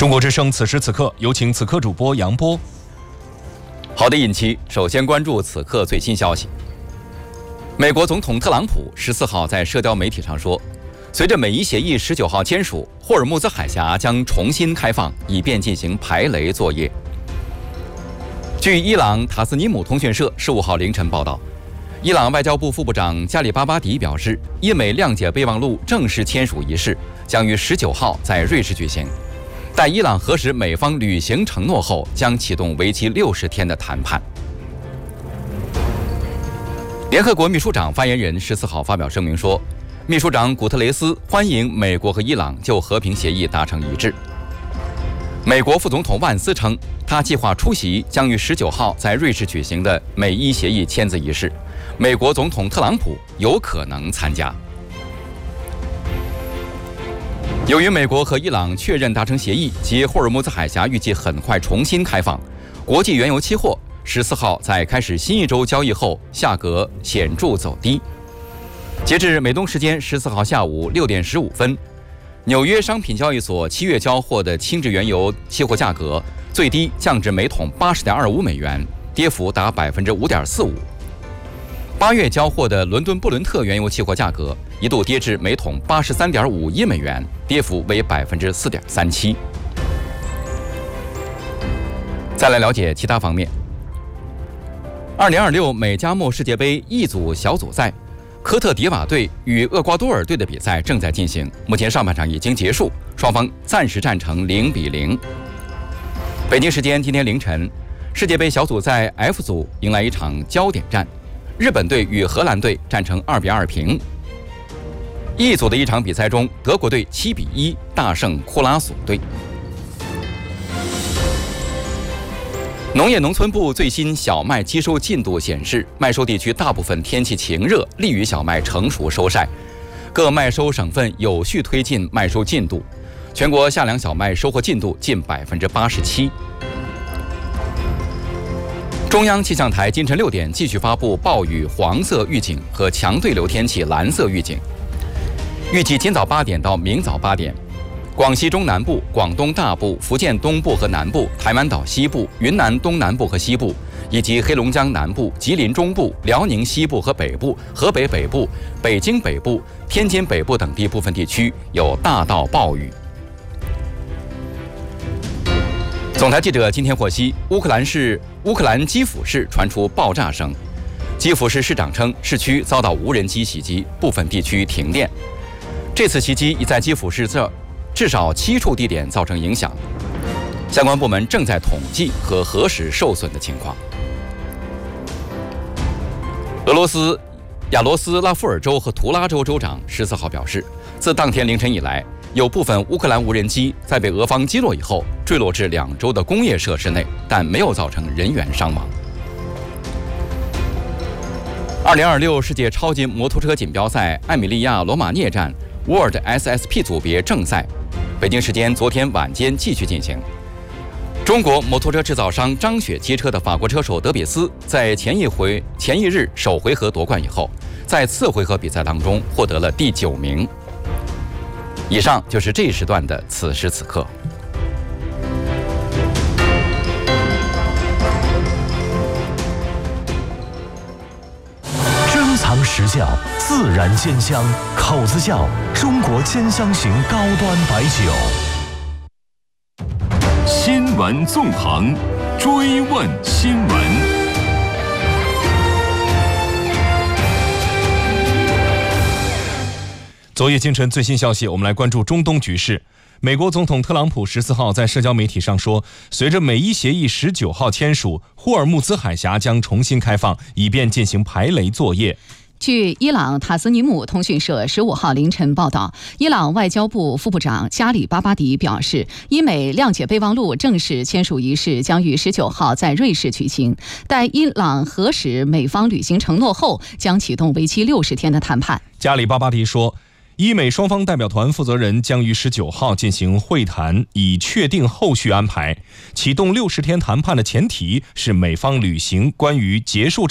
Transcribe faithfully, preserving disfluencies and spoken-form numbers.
中国之声此时此刻，有请此刻主播杨波。 好的，尹期，首先关注此刻最新消息。美国总统特朗普十四号在社交媒体上说，随着美伊协议十九号签署，霍尔木兹海峡将重新开放，以便进行排雷作业。据伊朗塔斯尼姆通讯社十五号凌晨报道，伊朗外交部副部长加里巴巴迪表示，伊美谅解备忘录正式签署仪式将于十九号在瑞士举行。待伊朗核实美方履行承诺后，将启动为期六十天的谈判。联合国秘书长发言人十四号发表声明说，秘书长古特雷斯欢迎美国和伊朗就和平协议达成一致。美国副总统万斯称，他计划出席将于十九号在瑞士举行的美伊协议签字仪式，美国总统特朗普有可能参加。由于美国和伊朗确认达成协议，及霍尔木兹海峡预计很快重新开放，国际原油期货十四号在开始新一周交易后，价格显著走低。截至美东时间十四号下午六点十五分，纽约商品交易所七月交货的轻质原油期货价格最低降至每桶八十点二五美元，跌幅达百分之五点四五。八月交货的伦敦布伦特原油期货价格一度跌至每桶八十三点五一美元，跌幅为百分之四点三七。再来了解其他方面。二零二六美加墨世界杯 E 组小组赛，科特迪瓦队与厄瓜多尔队的比赛正在进行，目前上半场已经结束，双方暂时战成零比零。北京时间今天凌晨，世界杯小组赛 F 组迎来一场焦点战。日本队与荷兰队战成二比二平。E 组的一场比赛中，德国队七比一大胜库拉索队。农业农村部最新小麦机收进度显示，麦收地区大部分天气晴热，利于小麦成熟收晒。各麦收省份有序推进麦收进度，全国夏粮小麦收获进度近百分之八十七。中央气象台今晨六点继续发布暴雨黄色预警和强对流天气蓝色预警。预计今早八点到明早八点，广西中南部、广东大部、福建东部和南部、台湾岛西部、云南东南部和西部，以及黑龙江南部、吉林中部、辽宁西部和北部、河北北部、北京北部、天津北部等地部分地区有大到暴雨。总台记者今天获悉，乌克兰市乌克兰基辅市传出爆炸声，基辅市市长称市区遭到无人机袭击，部分地区停电。这次袭击已在基辅市这至少七处地点造成影响，相关部门正在统计和核实受损的情况。俄罗斯亚罗斯拉夫尔州和图拉州州长十四号表示，自当天凌晨以来，有部分乌克兰无人机在被俄方击落以后坠落至两州的工业设施内，但没有造成人员伤亡。二零二六世界超级摩托车锦标赛艾米利亚罗马涅站 World S S P 组别正赛，北京时间昨天晚间继续进行。中国摩托车制造商张雪接车的法国车手德比斯，在前一回前一日首回合夺冠以后，在次回合比赛当中获得了第九名。以上就是这一时段的此时此刻。 珍藏实窖，自然鲜香，口子窖，中国兼香型高端白酒。 新闻纵横，追问新闻。 昨夜今晨最新消息，我们来关注中东局势。美国总统特朗普十四号在社交媒体上说，随着美伊协议十九号签署，霍尔木兹海峡将重新开放，以便进行排雷作业。 据伊朗塔斯尼姆通讯社十五号凌晨报道，伊朗外交部副部长加里巴巴迪表示，伊美谅解备忘录正式签署仪式将于十九号在瑞士举行，待伊朗核实美方履行承诺后，将启动为期六十天的谈判。 加里巴巴迪说，伊美双方代表团负责人将于十九号进行会谈，以确定后续安排。启动六十天谈判的前提是美方履行关于结束战